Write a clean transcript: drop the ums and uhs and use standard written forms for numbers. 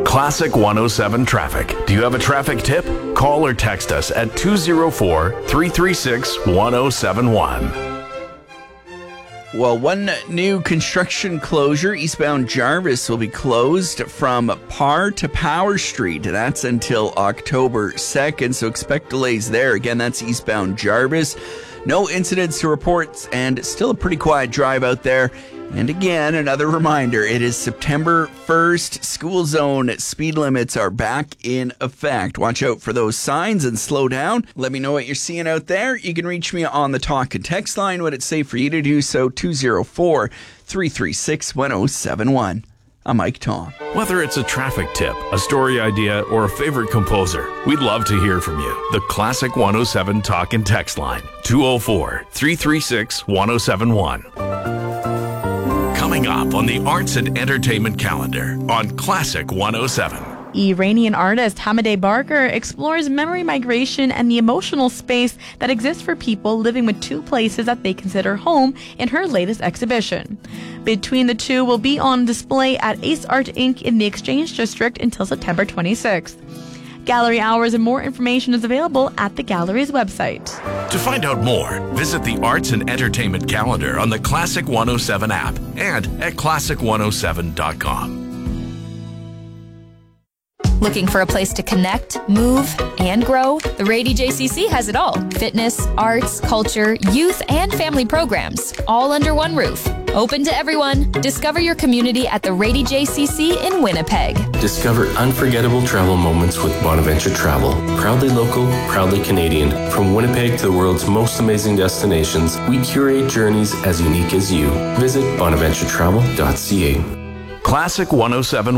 Classic 107 Traffic. Do you have a traffic tip? Call or text us at 204-336-1071. Well, one new construction closure, eastbound Jarvis, will be closed from Parr to Power Street. That's until October 2nd, so expect delays there. Again, that's eastbound Jarvis. No incidents to report, and still a pretty quiet drive out there. And again, another reminder, it is September 1st. School zone speed limits are back in effect. Watch out for those signs and slow down. Let me know what you're seeing out there. You can reach me on the talk and text line. Would it say for you to do so? 204-336-1071. I'm Mike Tom. Whether it's a traffic tip, a story idea, or a favorite composer, we'd love to hear from you. The Classic 107 talk and text line, 204-336-1071. Coming up on the Arts and Entertainment calendar on Classic 107. Iranian artist Hamideh Barker explores memory migration and the emotional space that exists for people living with two places that they consider home in her latest exhibition. Between the two will be on display at Ace Art Inc. in the Exchange District until September 26th. Gallery hours and more information is available at the gallery's website. To find out more, visit the Arts and Entertainment calendar on the Classic 107 app and at classic107.com. Looking for a place to connect, move, and grow? The Rady JCC has it all. Fitness, arts, culture, youth, and family programs, all under one roof. Open to everyone. Discover your community at the Rady JCC in Winnipeg. Discover unforgettable travel moments with Bonaventure Travel. Proudly local, proudly Canadian. From Winnipeg to the world's most amazing destinations, we curate journeys as unique as you. Visit bonaventuretravel.ca. Classic 107